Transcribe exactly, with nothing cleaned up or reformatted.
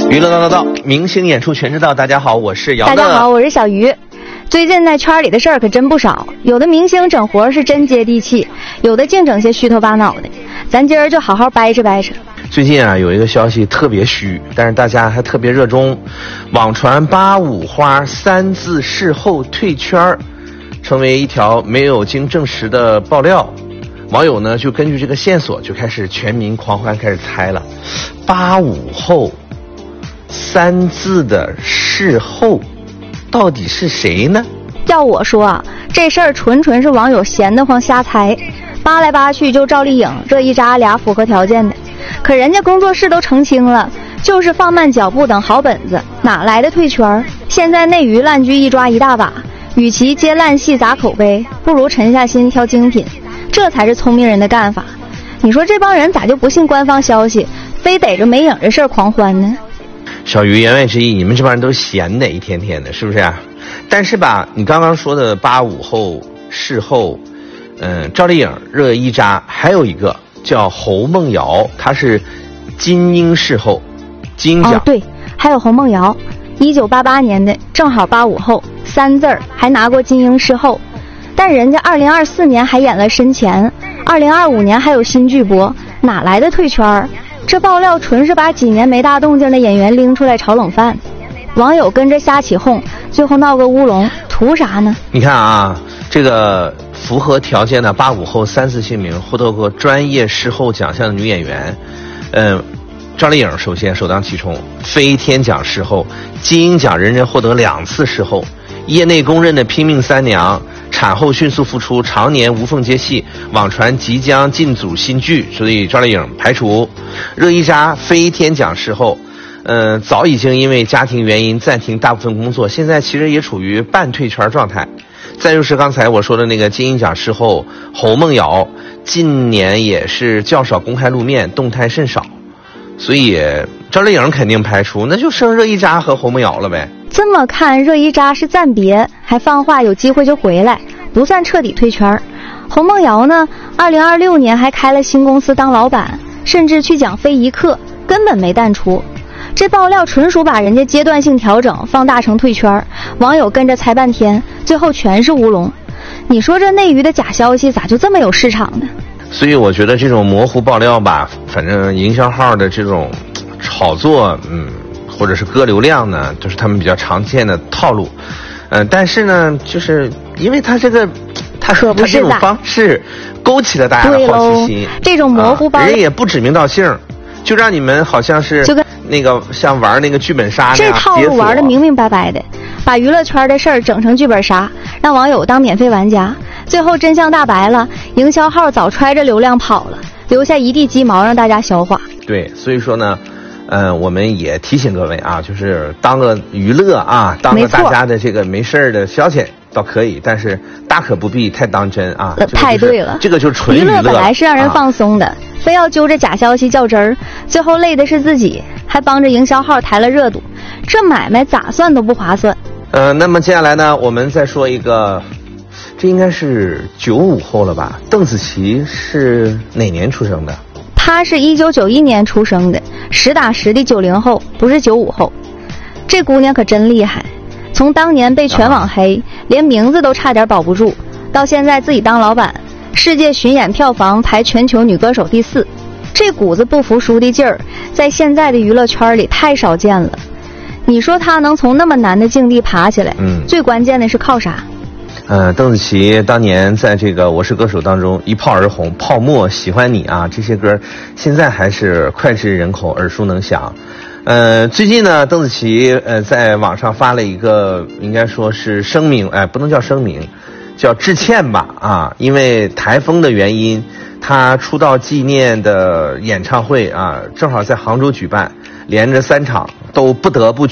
娱乐道道道，明星演出全知道。大家好，我是姚乐。 大家好，我是小鱼。最近在圈里的事儿可真不少，有的明星整活是真接地气，有的净整些虚头巴脑的。咱今儿就好好掰扯掰扯。 最近啊，有一个消息特别虚，但是大家还特别热衷，网传八五花三字事后退圈，成为一条没有经证实的爆料。网友呢就根据这个线索就开始全民狂欢，开始猜了，八五后三字的事后到底是谁呢？ 要我说啊，这事儿纯纯是网友闲得慌瞎猜，扒来扒去就赵丽颖、热依扎俩符合条件的，可人家工作室都澄清了，就是放慢脚步等好本子，哪来的退圈？现在内娱烂剧一抓一大把，与其接烂戏砸口碑，不如沉下心挑精品，这才是聪明人的干法。你说这帮人咋就不信官方消息，非逮着没影这事儿狂欢呢？ 小鱼言外之意，你们这帮人都闲的一天天的，是不是啊？但是吧，你刚刚说的八五后事后，嗯，赵丽颖、热依扎，还有一个叫侯梦瑶，她是金鹰事后，金鹰奖。 哦，对，还有侯梦瑶，一九八八年的，正好八五后，三字儿，还拿过金鹰事后。但人家二零二四年还演了深前，二零二五年还有新剧播，哪来的退圈？这爆料纯是把几年没大动静的演员拎出来炒冷饭，网友跟着瞎起哄，最后闹个乌龙，图啥呢？ 你看啊，这个符合条件的八五后三字姓名，获得过专业事后奖项的女演员，嗯，赵丽颖首先首当其冲，飞天奖事后，金鹰奖人人获得两次事后，业内公认的拼命三娘。产后迅速复出，常年无缝接戏，网传即将进组新剧，所以赵丽颖排除。热依扎飞天奖事后，呃，早已经因为家庭原因暂停大部分工作，现在其实也处于半退圈状态。再就是刚才我说的那个金鹰奖事后，侯梦瑶近年也是较少公开露面，动态甚少，所以赵丽颖肯定排除，那就剩热依扎和侯梦瑶了呗。 这么看，热依扎是暂别，还放话有机会就回来，不算彻底退圈。侯梦瑶呢，二零二六年还开了新公司当老板，甚至去讲非遗课，根本没淡出。这爆料纯属把人家阶段性调整放大成退圈，网友跟着猜半天，最后全是乌龙。你说这内娱的假消息咋就这么有市场呢？ 所以我觉得这种模糊爆料吧，反正营销号的这种炒作，嗯。或者是割流量呢，就是他们比较常见的套路，嗯、呃，但是呢，就是因为他这个，他可不是他这种方式勾起了大家的好奇心， 这种模糊包、 啊，人也不指名道姓，就让你们好像是就跟那个像玩那个剧本杀那样， 这套路玩的明明白白的，把娱乐圈的事儿整成剧本杀，让网友当免费玩家，最后真相大白了，营销号早揣着流量跑了，留下一地鸡毛让大家消化。 对，所以说呢。嗯、呃，我们也提醒各位啊，就是当个娱乐啊，当个大家的这个没事儿的消遣倒可以，但是大可不必太当真啊。 呃、太对了， 这个就是纯娱乐。 娱乐本来是让人放松的，啊、非要揪着假消息较真儿，最后累的是自己，还帮着营销号抬了热度，这买卖咋算都不划算。 呃，那么接下来呢，我们再说一个，这应该是九五后了吧？邓紫棋是哪年出生的？ 她是一九九一年出生的，实打实的九零后，不是九五后。这姑娘可真厉害，从当年被全网黑，啊、连名字都差点保不住，到现在自己当老板，世界巡演票房排全球女歌手第四，这股子不服输的劲儿，在现在的娱乐圈里太少见了。你说她能从那么难的境地爬起来，嗯，最关键的是靠啥？ 呃，邓紫棋当年在这个《我是歌手》当中一炮而红，泡沫、喜欢你啊，这些歌现在还是脍炙人口，耳熟能详。呃，最近呢，邓紫棋呃在网上发了一个，应该说是声明，哎、呃，不能叫声明，叫致歉吧啊，因为台风的原因，她出道纪念的演唱会啊，正好在杭州举办，连着三场都不得不